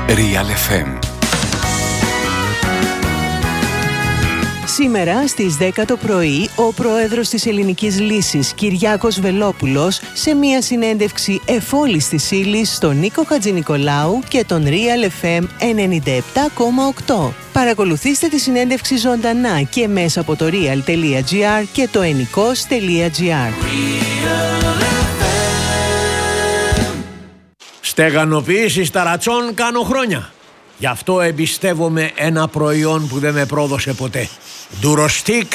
Real FM. Σήμερα στις 10 το πρωί, ο πρόεδρος της Ελληνικής Λύσης, Κυριάκος Βελόπουλος, σε μια συνέντευξη εφόλης της ύλης στον Νίκο Χατζηνικολάου και τον Real FM 97,8. Παρακολουθήστε τη συνέντευξη ζωντανά και μέσα από το real.gr και το ενικός.gr. Στεγανοποίηση ταρατσών κάνω χρόνια. Γι' αυτό εμπιστεύομαι ένα προϊόν που δεν με πρόδωσε ποτέ. Durostic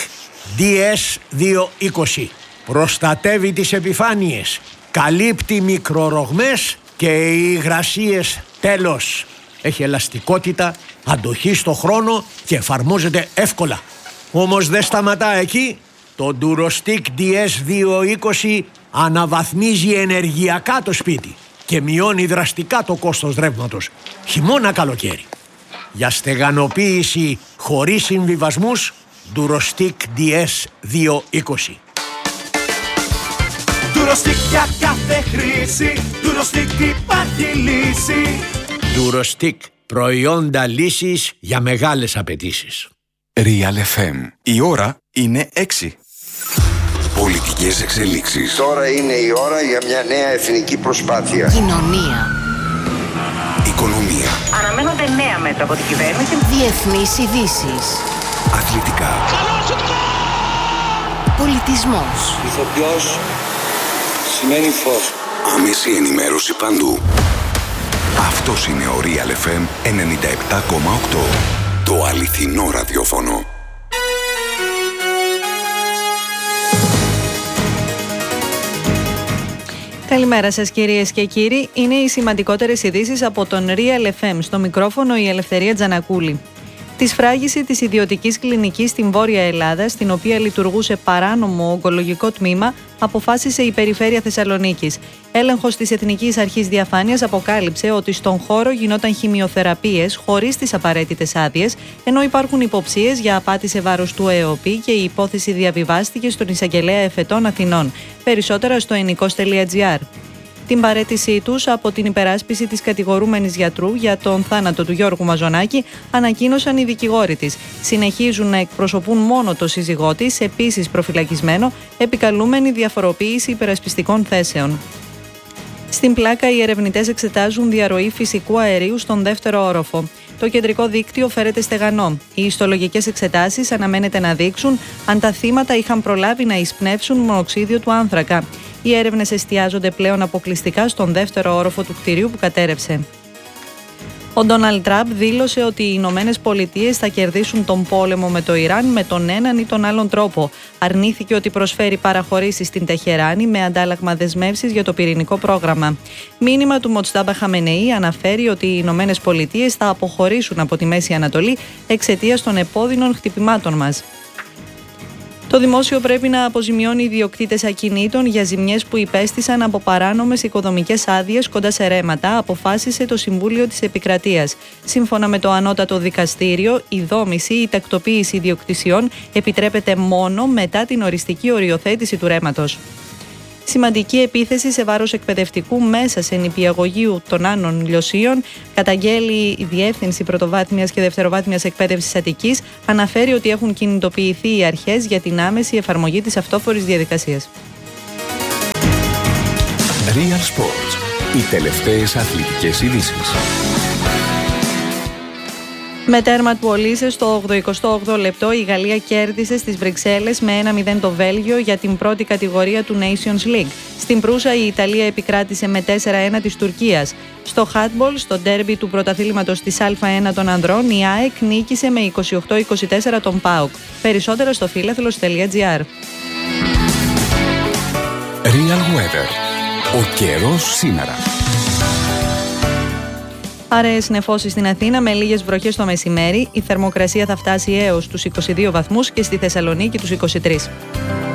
DS220. Προστατεύει τις επιφάνειες, καλύπτει μικρορογμές και υγρασίες τέλος. Έχει ελαστικότητα, αντοχή στο χρόνο και εφαρμόζεται εύκολα. Όμως δεν σταματά εκεί. Το Durostic DS220 αναβαθμίζει ενεργειακά το σπίτι και μειώνει δραστικά το κόστος ρεύματος, χειμώνα καλοκαίρι. Για στεγανοποίηση χωρίς συμβιβασμούς, Durostic DS220. Durostic για κάθε χρήση, Durostic υπάρχει λύση. Durostic, προϊόντα λύσης για μεγάλες απαιτήσεις. Real FM. Η ώρα είναι 6. Πολιτικές εξελίξεις. Τώρα είναι η ώρα για μια νέα εθνική προσπάθεια. Κοινωνία. Οικονομία. Αναμένονται νέα μέτρα από την κυβέρνηση. Διεθνείς ειδήσεις. Αθλητικά. Πολιτισμός. Ηθοποιός σημαίνει φως. Άμεση ενημέρωση παντού. Αυτός είναι ο Real FM 97,8. Το αληθινό ραδιόφωνο. Καλημέρα σας κυρίες και κύριοι. Είναι οι σημαντικότερες ειδήσεις από τον Real FM. Στο μικρόφωνο η Ελευθερία Τζανακούλη. Τη σφράγιση της ιδιωτικής κλινικής στην Βόρεια Ελλάδα, στην οποία λειτουργούσε παράνομο ογκολογικό τμήμα, αποφάσισε η Περιφέρεια Θεσσαλονίκης. Έλεγχος της Εθνικής Αρχής Διαφάνειας αποκάλυψε ότι στον χώρο γινόταν χημειοθεραπείες χωρίς τις απαραίτητες άδειες, ενώ υπάρχουν υποψίες για απάτη σε βάρος του ΕΟΠΗ και η υπόθεση διαβιβάστηκε στον Εισαγγελέα Εφετών Αθηνών. Περισσότερα στο ενικός.gr. Την παραίτησή τους από την υπεράσπιση της κατηγορούμενης γιατρού για τον θάνατο του Γιώργου Μαζονάκη ανακοίνωσαν οι δικηγόροι της. Συνεχίζουν να εκπροσωπούν μόνο το σύζυγό της, επίσης προφυλακισμένο, επικαλούμενη διαφοροποίηση υπερασπιστικών θέσεων. Στην Πλάκα, οι ερευνητές εξετάζουν διαρροή φυσικού αερίου στον δεύτερο όροφο. Το κεντρικό δίκτυο φέρεται στεγανό. Οι ιστολογικές εξετάσεις αναμένεται να δείξουν αν τα θύματα είχαν προλάβει να εισπνεύσουν μονοξίδιο του άνθρακα. Οι έρευνες εστιάζονται πλέον αποκλειστικά στον δεύτερο όροφο του κτηρίου που κατέρευσε. Ο Ντόναλντ Τραμπ δήλωσε ότι οι Ηνωμένες Πολιτείες θα κερδίσουν τον πόλεμο με το Ιράν με τον έναν ή τον άλλον τρόπο. Αρνήθηκε ότι προσφέρει παραχωρήσεις στην Τεχεράνη με αντάλλαγμα δεσμεύσεις για το πυρηνικό πρόγραμμα. Μήνυμα του Μοτστάμπα Χαμενεή αναφέρει ότι οι Ηνωμένες Πολιτείες θα αποχωρήσουν από τη Μέση Ανατολή εξαιτίας των επώδυνων χτυπημάτων μας. Το δημόσιο πρέπει να αποζημιώνει ιδιοκτήτες ακινήτων για ζημιές που υπέστησαν από παράνομες οικοδομικές άδειες κοντά σε ρέματα, αποφάσισε το Συμβούλιο της Επικρατείας. Σύμφωνα με το Ανώτατο Δικαστήριο, η δόμηση ή τακτοποίηση ιδιοκτησιών επιτρέπεται μόνο μετά την οριστική οριοθέτηση του ρέματος. Σημαντική επίθεση σε βάρος εκπαιδευτικού μέσα σε νηπιαγωγείου των Άνων Λιωσίων, καταγγέλει η Διεύθυνση Πρωτοβάθμιας και Δευτεροβάθμιας Εκπαίδευσης Αττικής, αναφέρει ότι έχουν κινητοποιηθεί οι αρχές για την άμεση εφαρμογή της αυτόφορης διαδικασίας. Real Sports. Οι τελευταίες αθλητικές ειδήσεις. Με τέρμα του Ολύσε στο 88ο λεπτό, η Γαλλία κέρδισε στις Βρυξέλλες με 1-0 το Βέλγιο για την πρώτη κατηγορία του Nations League. Στην Προύσα η Ιταλία επικράτησε με 4-1 της Τουρκίας. Στο handball, στο ντέρμπι του πρωταθλήματος της Α1 των ανδρών, η ΑΕΚ νίκησε με 28-24 τον ΠΑΟΚ. Περισσότερα στο φίλαθλος.gr. Real Weather. Ο καιρός σήμερα. Άραιες νεφώσεις στην Αθήνα με λίγες βροχές το μεσημέρι. Η θερμοκρασία θα φτάσει έως τους 22 βαθμούς και στη Θεσσαλονίκη τους 23.